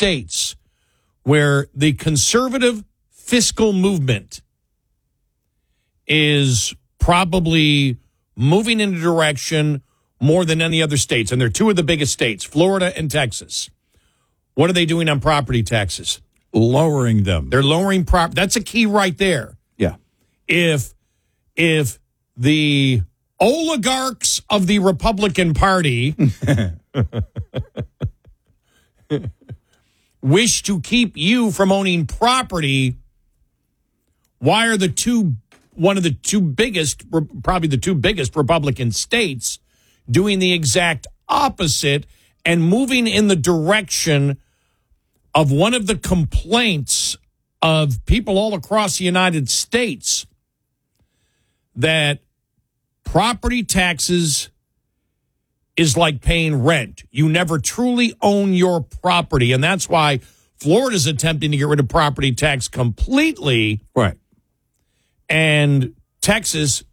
states where the conservative fiscal movement is probably moving in a direction more than any other states. And they're two of the biggest states, Florida and Texas. What are they doing on property taxes? Lowering them. They're lowering That's a key right there. Yeah. If the oligarchs of the Republican Party wish to keep you from owning property, why are one of the two biggest, probably the two biggest Republican states doing the exact opposite and moving in the direction of one of the complaints of people all across the United States, that property taxes is like paying rent. You never truly own your property. And that's why Florida's attempting to get rid of property tax completely. Right. And Texas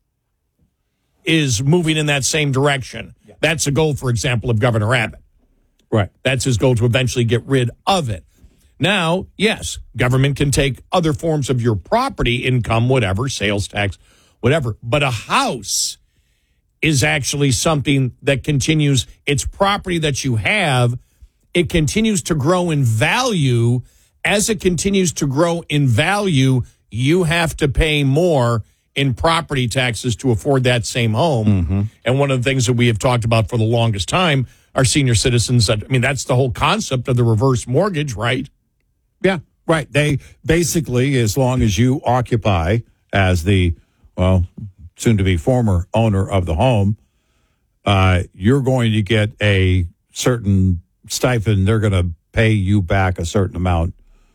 is moving in that same direction. Yeah. That's a goal, for example, of Governor Abbott. Right. That's his goal, to eventually get rid of it. Now, yes, government can take other forms of your property income, whatever, sales tax, whatever. But a house is actually something that continues. It's property that you have. It continues to grow in value. As it continues to grow in value, you have to pay more in property taxes to afford that same home. Mm-hmm. And one of the things that we have talked about for the longest time are senior citizens. That's the whole concept of the reverse mortgage, right? Yeah, right. They basically, as long as you occupy as the, soon-to-be former owner of the home, you're going to get a certain stipend. They're going to pay you back a certain amount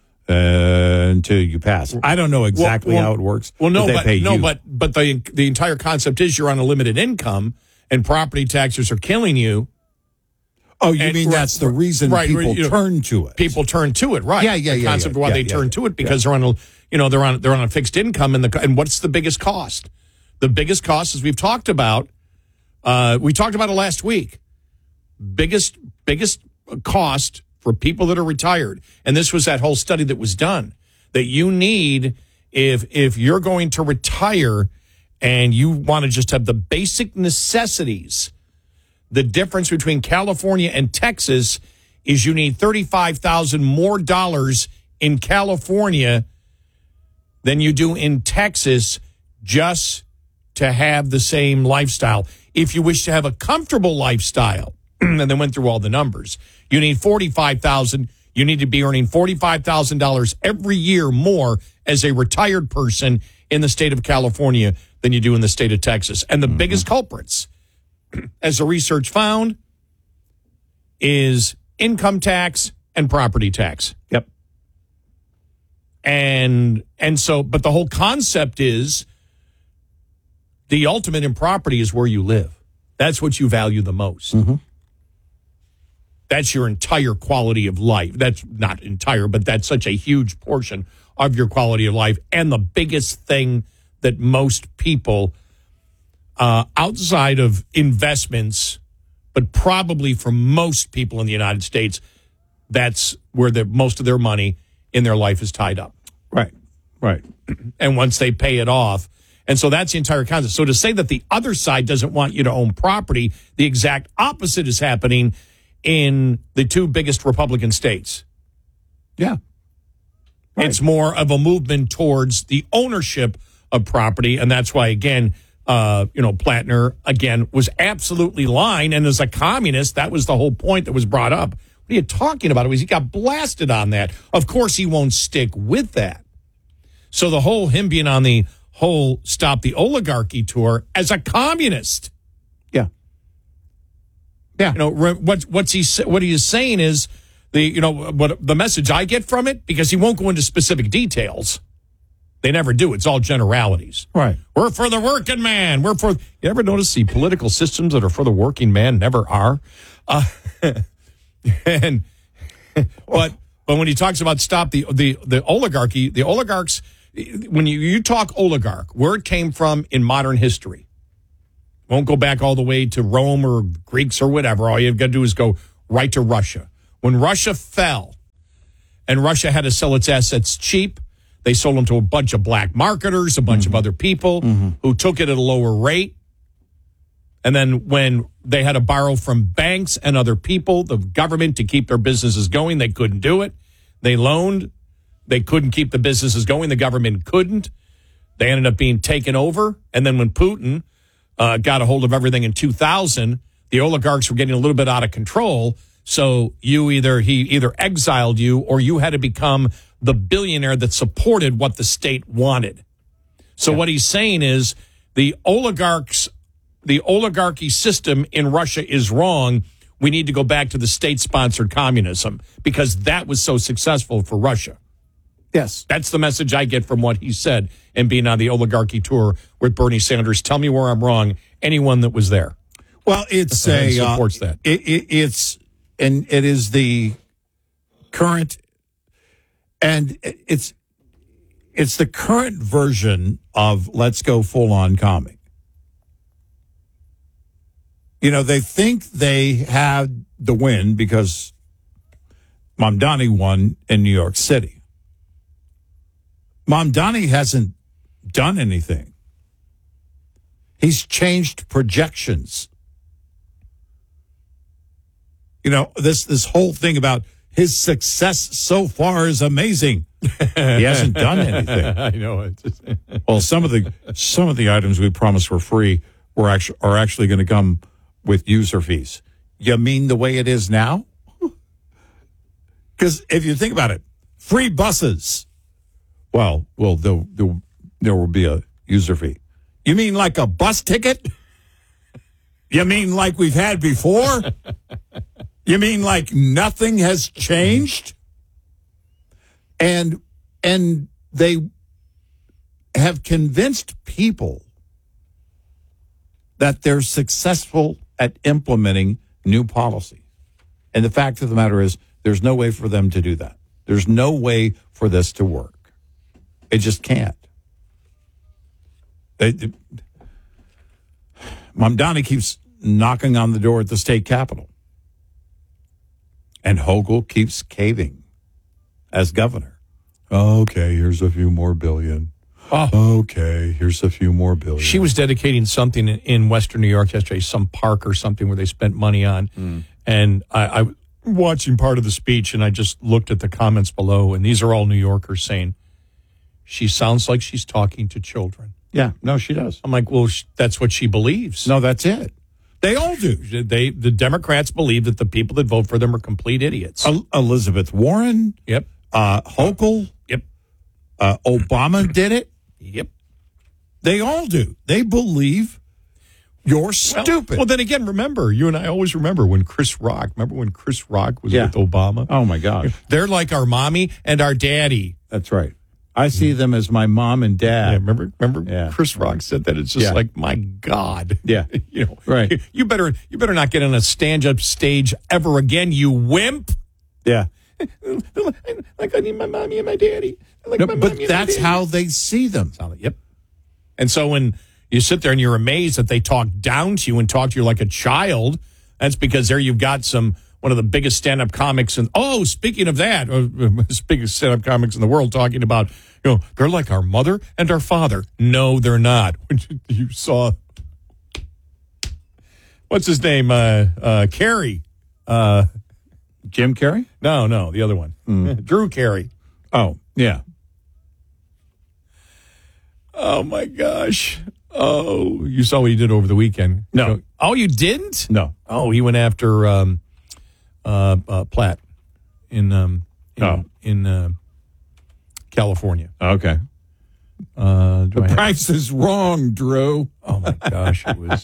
until you pass. I don't know exactly how it works. Well, no, but the entire concept is you're on a limited income, and property taxes are killing you. Oh, you mean that's the reason people turn to it? People turn to it, right? Yeah. The concept of why they turn to it, because they're on a fixed income, and what's the biggest cost? The biggest cost, as we've talked about, we talked about it last week. Biggest cost for people that are retired, and this was that whole study that was done, that you need, if you're going to retire and you want to just have the basic necessities. The difference between California and Texas is you need $35,000 more in California than you do in Texas just to have the same lifestyle. If you wish to have a comfortable lifestyle, and they went through all the numbers, you need $45,000. You need to be earning $45,000 every year more as a retired person in the state of California than you do in the state of Texas. And the biggest culprits, as the research found, is income tax and property tax. Yep. And so, but the whole concept is the ultimate in property is where you live. That's what you value the most. Mm-hmm. That's your entire quality of life. That's not entire, but that's such a huge portion of your quality of life. And the biggest thing that most people, outside of investments, but probably for most people in the United States, that's where most of their money in their life is tied up. Right. And once they pay it off. And so that's the entire concept. So to say that the other side doesn't want you to own property, the exact opposite is happening in the two biggest Republican states. Yeah. Right. It's more of a movement towards the ownership of property. And that's why, again, Plattner, again, was absolutely lying. And as a communist, that was the whole point that was brought up. What are you talking about? He got blasted on that. Of course, he won't stick with that. So the whole him being on the whole Stop the Oligarchy tour as a communist. Yeah. What he is saying is what the message I get from it, because he won't go into specific details. They never do. It's all generalities. Right. We're for the working man. You ever notice the political systems that are for the working man never are? But when he talks about stop the oligarchy, the oligarchs, when you talk oligarch, where it came from in modern history, won't go back all the way to Rome or Greeks or whatever. All you've got to do is go right to Russia. When Russia fell, and Russia had to sell its assets cheap. They sold them to a bunch of black marketers, a bunch of other people who took it at a lower rate. And then when they had to borrow from banks and other people, the government, to keep their businesses going, they couldn't do it. They loaned. They couldn't keep the businesses going. The government couldn't. They ended up being taken over. And then when Putin got a hold of everything in 2000, the oligarchs were getting a little bit out of control. So he either exiled you or you had to become the billionaire that supported what the state wanted. So what he's saying is the oligarchy system in Russia is wrong. We need to go back to the state-sponsored communism because that was so successful for Russia. Yes. That's the message I get from what he said and being on the oligarchy tour with Bernie Sanders. Tell me where I'm wrong. Anyone that was there. Well, it's supports that. It is the current, and it's the current version of let's go full on commie. You know, they think they had the win because Mamdani won in New York City. Mamdani hasn't done anything. He's changed projections. You know, this whole thing about his success so far is amazing. He hasn't done anything. I know it. Well, some of the items we promised were free are actually going to come with user fees. You mean the way it is now? Because if you think about it, free buses. Well, there will be a user fee. You mean like a bus ticket? You mean like we've had before? You mean like nothing has changed? And they have convinced people that they're successful at implementing new policy. And the fact of the matter is, there's no way for them to do that. There's no way for this to work. It just can't. Mamdani keeps knocking on the door at the state capitol. And Hochul keeps caving as governor. Okay, here's a few more billion. Okay, here's a few more billion. She was dedicating something in Western New York yesterday, some park or something where they spent money on. And I was watching part of the speech, and I just looked at the comments below, and these are all New Yorkers saying, she sounds like she's talking to children. Yeah, no, she does. I'm like, well, that's what she believes. No, that's it. They all do. The Democrats believe that the people that vote for them are complete idiots. Elizabeth Warren. Yep. Hochul. Yep. Obama did it. Yep. They all do. They believe you're stupid. Well, then again, remember, you and I always remember when Chris Rock was with Obama? Oh, my gosh. They're like our mommy and our daddy. That's right. I see them as my mom and dad. Yeah, remember Chris Rock said that. It's just like, my God. Yeah. You know, right. You better not get on a stand-up stage ever again, you wimp. Yeah. Like, I need my mommy and my daddy. But that's how they see them. Yep. And so when you sit there and you're amazed that they talk down to you and talk to you like a child, that's because there you've got one of the biggest stand-up comics. And speaking of that, biggest stand-up comics in the world talking about, they're like our mother and our father. No, they're not. You saw, what's his name? Carey. Jim Carrey? No, the other one. Drew Carey. Oh, yeah. Oh, my gosh. Oh, you saw what he did over the weekend. No. Oh, you didn't? No. Oh, he went after Platt in California. Okay. The price is wrong, Drew. Oh my gosh, it was.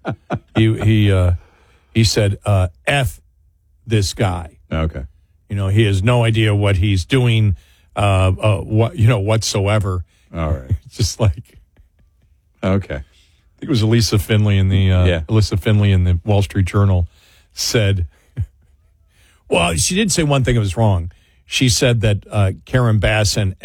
He said, "F this guy." Okay. He has no idea what he's doing, whatsoever. All right. It's just like, okay. I think it was Elisa Finley in the Wall Street Journal said. Well, she did say one thing that was wrong. She said that Karen Bass and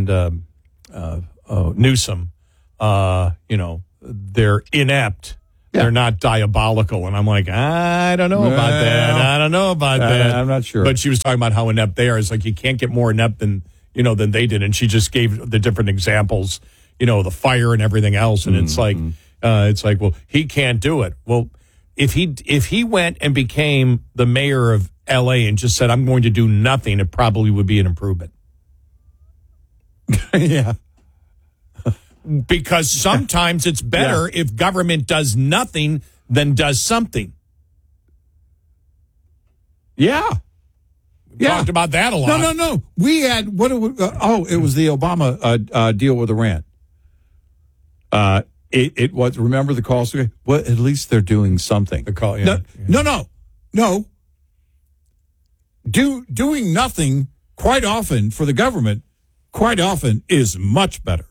Newsom, they're inept They're not diabolical. And I'm like, I don't know about that. I don't know about that. I'm not sure. But she was talking about how inept they are. It's like you can't get more inept than they did. And she just gave the different examples, the fire and everything else. And it's like, well, he can't do it. Well, if he went and became the mayor of L.A. and just said, I'm going to do nothing, it probably would be an improvement. Yeah. Because sometimes it's better if government does nothing than does something. Yeah. We talked about that a lot. No. We had, it was the Obama deal with Iran. It was, remember the calls? Well, at least they're doing something. The call, yeah. No. Doing nothing quite often for the government, is much better.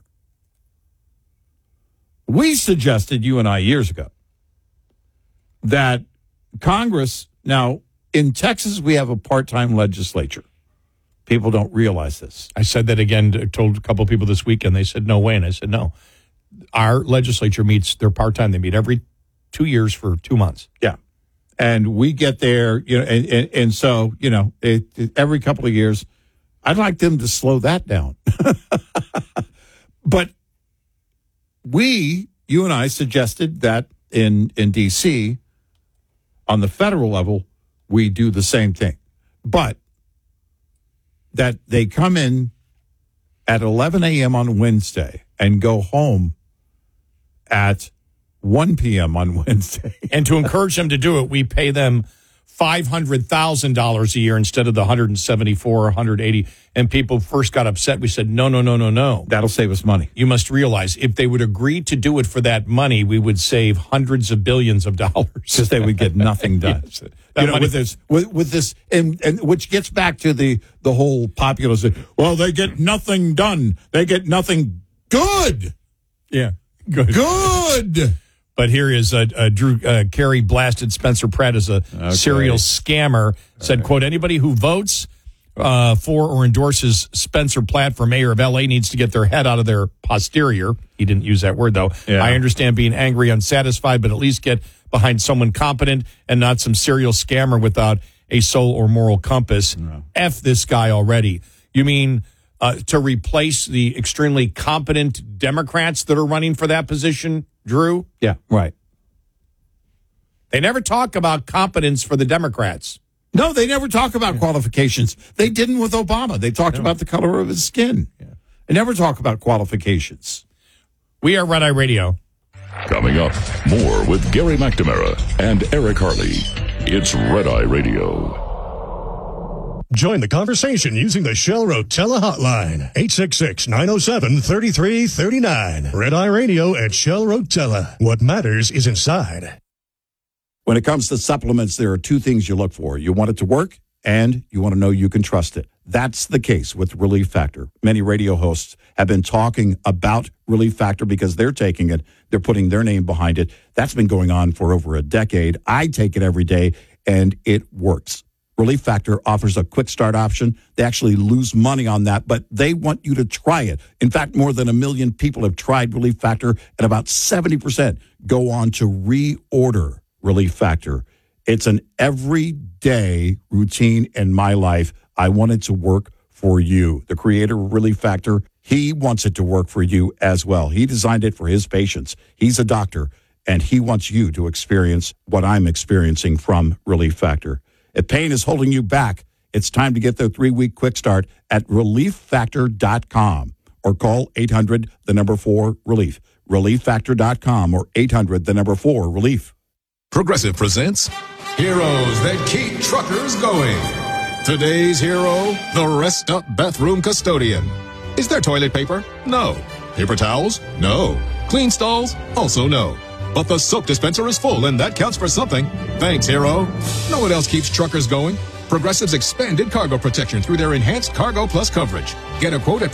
We suggested, you and I, years ago, that Congress, now, in Texas, we have a part-time legislature. People don't realize this. I said that again, told a couple of people this weekend. They said, no way. And I said, no. Our legislature meets, they're part-time. They meet every 2 years for 2 months. Yeah. And we get there, and so, every couple of years, I'd like them to slow that down. But you and I suggested that in D.C., on the federal level, we do the same thing. But that they come in at 11 a.m. on Wednesday and go home at 1 p.m. on Wednesday. And to encourage them to do it, we pay them $500,000 a year instead of the $174 or $180. And people first got upset. We said, no. That'll save us money. You must realize if they would agree to do it for that money, we would save hundreds of billions of dollars. Because they would get nothing done. Yes. With this, and which gets back to the whole populist. Well, they get nothing done. They get nothing good. Yeah, good. But here is Drew Carey blasted Spencer Pratt as a serial scammer. Said, quote, anybody who votes for or endorses Spencer Pratt for mayor of L.A. needs to get their head out of their posterior. He didn't use that word, though. Yeah. I understand being angry, unsatisfied, but at least get behind someone competent and not some serial scammer without a soul or moral compass. No. F this guy already. You mean to replace the extremely competent Democrats that are running for that position, Drew? Yeah, right. They never talk about competence for the Democrats. No, they never talk about qualifications. They didn't with Obama. They talked about the color of his skin. Yeah. They never talk about qualifications. We are Red Eye Radio. Coming up, more with Gary McNamara and Eric Harley. It's Red Eye Radio. Join the conversation using the Shell Rotella hotline, 866-907-3339. Red Eye Radio at Shell Rotella. What matters is inside. When it comes to supplements, there are two things you look for. You want it to work, and you want to know you can trust it. That's the case with Relief Factor. Many radio hosts have been talking about Relief Factor because they're taking it. They're putting their name behind it. That's been going on for over a decade. I take it every day, and it works. Relief Factor offers a quick start option. They actually lose money on that, but they want you to try it. In fact, more than 1 million people have tried Relief Factor, and about 70% go on to reorder Relief Factor. It's an everyday routine in my life. I want it to work for you. The creator of Relief Factor, he wants it to work for you as well. He designed it for his patients. He's a doctor, and he wants you to experience what I'm experiencing from Relief Factor. If pain is holding you back, it's time to get the 3-week quick start at ReliefFactor.com or call 800-4-RELIEF. ReliefFactor.com or 800-4-RELIEF. Progressive presents Heroes That Keep Truckers Going. Today's hero, the Rest Up Bathroom Custodian. Is there toilet paper? No. Paper towels? No. Clean stalls? Also no. But the soap dispenser is full, and that counts for something. Thanks, hero. Know what else keeps truckers going? Progressive's expanded cargo protection through their enhanced Cargo Plus coverage. Get a quote at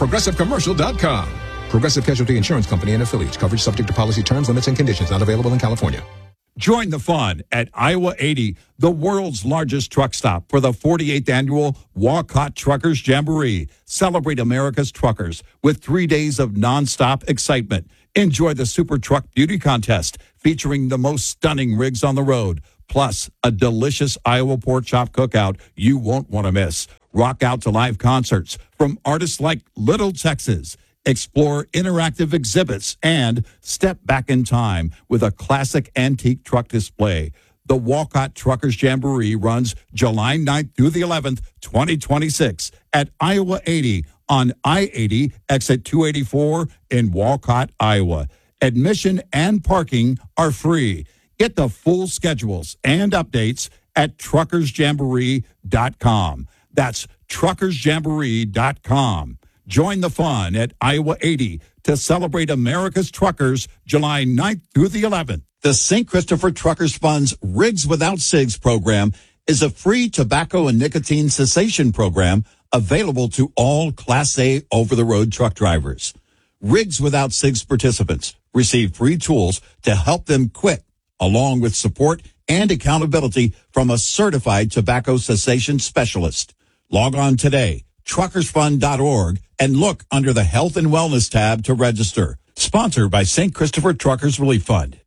progressivecommercial.com. Progressive Casualty Insurance Company and affiliates. Coverage subject to policy terms, limits, and conditions. Not available in California. Join the fun at Iowa 80, the world's largest truck stop for the 48th annual Walcott Truckers Jamboree. Celebrate America's truckers with 3 days of nonstop excitement. Enjoy the Super Truck Beauty Contest featuring the most stunning rigs on the road, plus a delicious Iowa pork chop cookout you won't want to miss. Rock out to live concerts from artists like Little Texas. Explore interactive exhibits and step back in time with a classic antique truck display. The Walcott Truckers Jamboree runs July 9th through the 11th, 2026 at Iowa 80 on I-80 exit 284 in Walcott, Iowa. Admission and parking are free. Get the full schedules and updates at truckersjamboree.com. That's truckersjamboree.com. Join the fun at Iowa 80 to celebrate America's truckers July 9th through the 11th. The St. Christopher Truckers Fund's Rigs Without Cigs program is a free tobacco and nicotine cessation program available to all Class A over-the-road truck drivers. Rigs Without Cigs participants receive free tools to help them quit, along with support and accountability from a certified tobacco cessation specialist. Log on today, truckersfund.org, and look under the Health and Wellness tab to register. Sponsored by St. Christopher Truckers Relief Fund.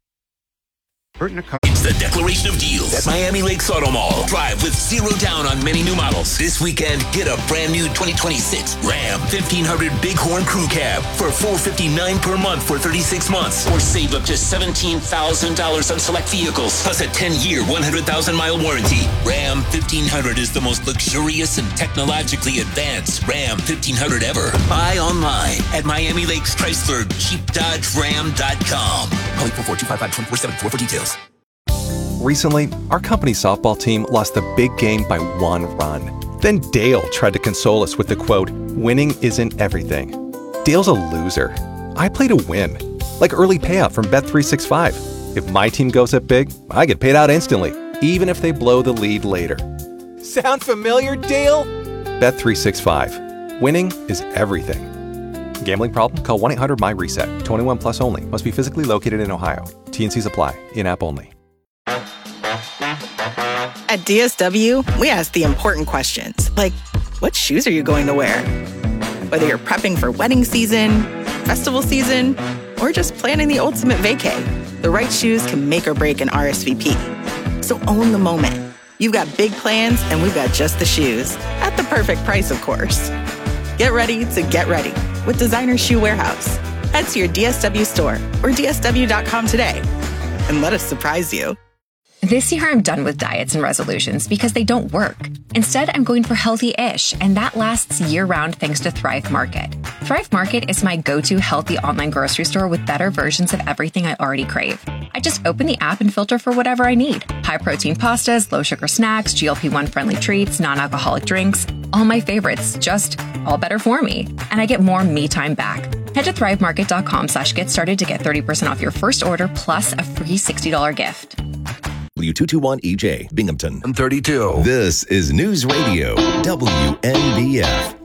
It's the Declaration of Deals at Miami Lakes Auto Mall. Drive with zero down on many new models. This weekend, get a brand new 2026 Ram 1500 Bighorn Crew Cab for $459 per month for 36 months. Or save up to $17,000 on select vehicles, plus a 10-year, 100,000-mile warranty. Ram 1500 is the most luxurious and technologically advanced Ram 1500 ever. Buy online at Miami Lakes Chrysler JeepDodgeRam.com. Call 844-255-2474 for details. Recently, our company softball team lost the big game by 1 run. Then Dale tried to console us with the quote, "Winning isn't everything." Dale's a loser. I play to win, like early payout from Bet365. If my team goes up big, I get paid out instantly, even if they blow the lead later. Sound familiar, Dale? Bet365. Winning is everything. Gambling problem? Call 1-800-MY-RESET. 21 plus only. Must be physically located in Ohio. T&Cs apply. In-app only. At DSW, we ask the important questions, like, what shoes are you going to wear? Whether you're prepping for wedding season, festival season, or just planning the ultimate vacay, the right shoes can make or break an RSVP. So own the moment. You've got big plans, and we've got just the shoes. At the perfect price, of course. Get ready to get ready with Designer Shoe Warehouse. Head to your DSW store or DSW.com today and let us surprise you. This year, I'm done with diets and resolutions because they don't work. Instead, I'm going for healthy-ish, and that lasts year-round thanks to Thrive Market. Thrive Market is my go-to healthy online grocery store with better versions of everything I already crave. I just open the app and filter for whatever I need. High-protein pastas, low-sugar snacks, GLP-1-friendly treats, non-alcoholic drinks. All my favorites, just all better for me. And I get more me time back. Head to thrivemarket.com/get started to get 30% off your first order plus a free $60 gift. W221EJ, Binghamton. I'm 32. This is News Radio, WNBF.